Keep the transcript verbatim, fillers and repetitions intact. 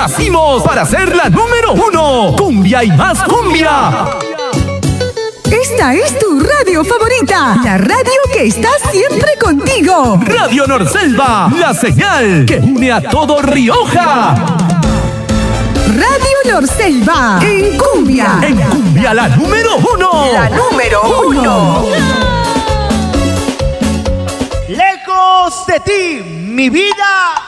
nacimos para ser la número uno. Cumbia y más cumbia. Esta es tu radio favorita, la radio que está siempre contigo. Radio Norselva, la señal que une a todo Rioja. Radio Norselva, en cumbia. En cumbia, la número uno. La número uno. Lejos de ti, mi vida.